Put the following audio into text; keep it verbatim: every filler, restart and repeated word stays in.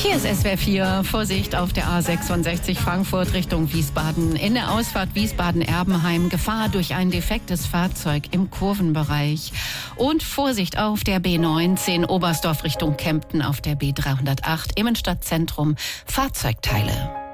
Hier ist S W R vier. Vorsicht auf der A sechsundsechzig Frankfurt Richtung Wiesbaden. In der Ausfahrt Wiesbaden-Erbenheim Gefahr durch ein defektes Fahrzeug im Kurvenbereich. Und Vorsicht auf der B neunzehn Oberstdorf Richtung Kempten auf der B dreihundertacht im Innenstadtzentrum. Fahrzeugteile.